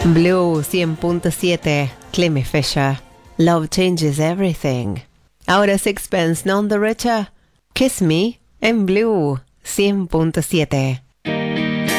Blue 100.7, Clemmy Fisher. Love changes everything. Ahora Sixpence None the Richer. Kiss Me en Blue 100.7.